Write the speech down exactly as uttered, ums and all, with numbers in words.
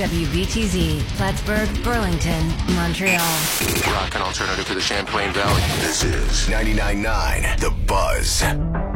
W B T Z, Plattsburgh, Burlington, Montreal. Rock and alternative to the Champlain Valley. This is ninety-nine point nine The Buzz.